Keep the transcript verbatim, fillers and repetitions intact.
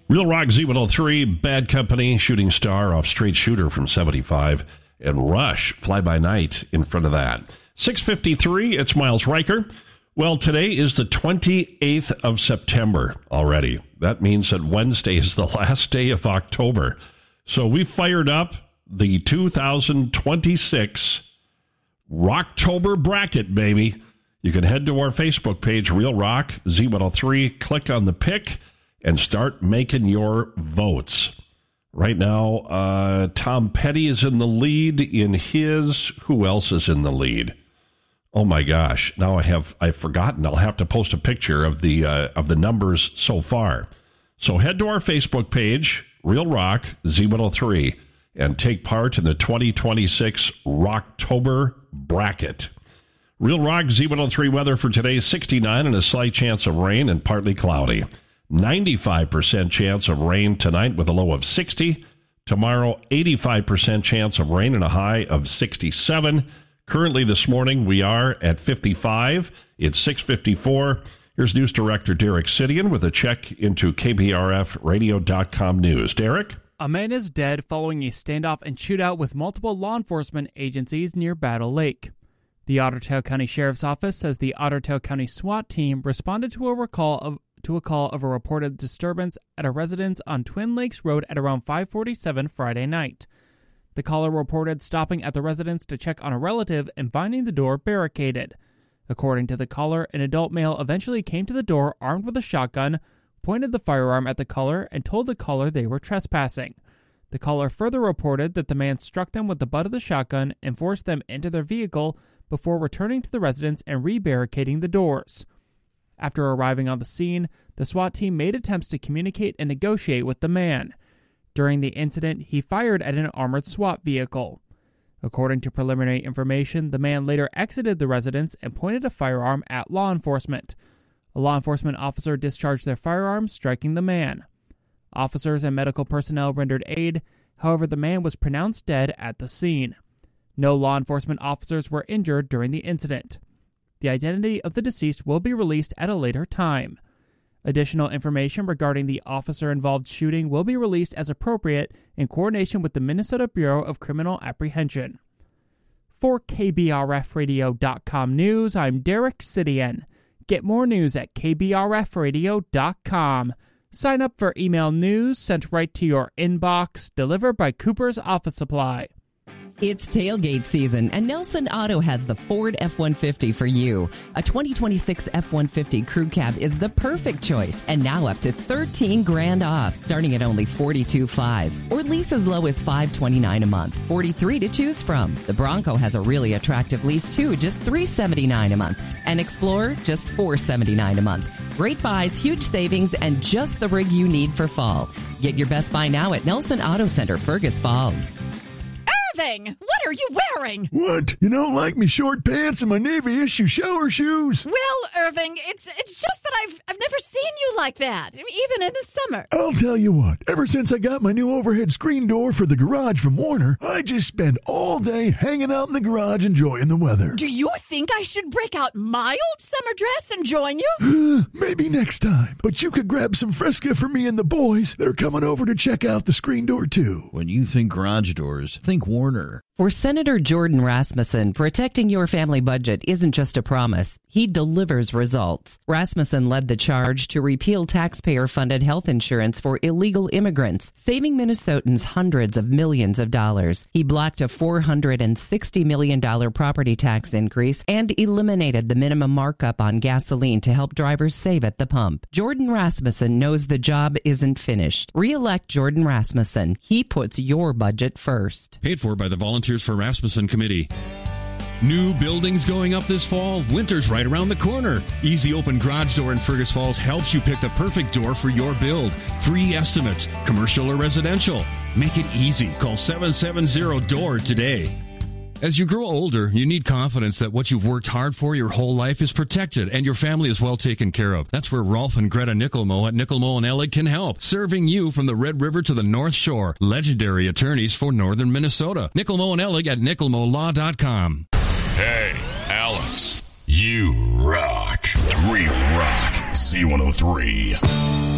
Real Rock Z one oh three, Bad Company, Shooting Star off Straight Shooter from seventy-five, and Rush, Fly By Night in front of that. six fifty-three, it's Miles Riker. Well, today is the twenty-eighth of September already. That means that Wednesday is the last day of October. So we fired up the two thousand twenty-six Rocktober bracket, baby. You can head to our Facebook page, Real Rock Z one oh three, click on the pick, and start making your votes. Right now, uh, Tom Petty is in the lead in his. Who else is in the lead? Oh my gosh! Now I have I've forgotten. I'll have to post a picture of the uh, of the numbers so far. So head to our Facebook page, Real Rock Z one oh three, and take part in the twenty twenty-six Rocktober bracket. Real Rock Z one oh three weather for today: sixty-nine and a slight chance of rain and partly cloudy. ninety-five percent chance of rain tonight with a low of sixty. Tomorrow, eighty-five percent chance of rain and a high of sixty-seven. Currently this morning, we are at fifty-five. It's six fifty-four. Here's News Director Derek Sidian with a check into K B R F radio dot com news. Derek? A man is dead following a standoff and shootout with multiple law enforcement agencies near Battle Lake. The Otter Tail County Sheriff's Office says the Otter Tail County SWAT team responded to a recall of to a call of a reported disturbance at a residence on Twin Lakes Road at around five forty-seven Friday night. The caller reported stopping at the residence to check on a relative and finding the door barricaded. According to the caller, an adult male eventually came to the door armed with a shotgun, pointed the firearm at the caller, and told the caller they were trespassing. The caller further reported that the man struck them with the butt of the shotgun and forced them into their vehicle before returning to the residence and re-barricading the doors. After arriving on the scene, the SWAT team made attempts to communicate and negotiate with the man. During the incident, he fired at an armored SWAT vehicle. According to preliminary information, the man later exited the residence and pointed a firearm at law enforcement. A law enforcement officer discharged their firearms, striking the man. Officers and medical personnel rendered aid. However, the man was pronounced dead at the scene. No law enforcement officers were injured during the incident. The identity of the deceased will be released at a later time. Additional information regarding the officer-involved shooting will be released as appropriate in coordination with the Minnesota Bureau of Criminal Apprehension. For K B R F radio dot com news, I'm Derek Sidian. Get more news at K B R F radio dot com. Sign up for email news sent right to your inbox, delivered by Cooper's Office Supply. It's tailgate season, and Nelson Auto has the Ford F one fifty for you. A twenty twenty-six F one fifty Crew Cab is the perfect choice, and now up to thirteen grand off, starting at only forty-two thousand five hundred dollars, or lease as low as five hundred twenty-nine dollars a month. forty-three to choose from. The Bronco has a really attractive lease too, just three hundred seventy-nine dollars a month, and Explorer just four hundred seventy-nine dollars a month. Great buys, huge savings, and just the rig you need for fall. Get your best buy now at Nelson Auto Center, Fergus Falls. Irving, what are you wearing? What? You don't like me short pants and my Navy issue shower shoes? Well, Irving, it's it's just that I've I've never seen you like that, even in the summer. I'll tell you what, ever since I got my new overhead screen door for the garage from Warner, I just spend all day hanging out in the garage enjoying the weather. Do you think I should break out my old summer dress and join you? Maybe next time, but you could grab some Fresca for me and the boys. They're coming over to check out the screen door too. When you think garage doors, think Warner. For Senator Jordan Rasmussen, protecting your family budget isn't just a promise. He delivers results. Rasmussen led the charge to repeal taxpayer-funded health insurance for illegal immigrants, saving Minnesotans hundreds of millions of dollars. He blocked a four hundred sixty million dollars property tax increase and eliminated the minimum markup on gasoline to help drivers save at the pump. Jordan Rasmussen knows the job isn't finished. Re-elect Jordan Rasmussen. He puts your budget first. Paid for by the Volunteers for Rasmussen Committee. New buildings going up this fall? Winter's right around the corner. Easy Open Garage Door in Fergus Falls helps you pick the perfect door for your build. Free estimates, commercial or residential. Make it easy. Call seven seven zero D O O R today. As you grow older, you need confidence that what you've worked hard for your whole life is protected and your family is well taken care of. That's where Rolf and Greta Nickelmo at Nickelmo and Ellig can help, serving you from the Red River to the North Shore. Legendary attorneys for Northern Minnesota. Nickelmo and Ellig at nickelmo law dot com. Hey, Alex, you rock. We rock Z one oh three.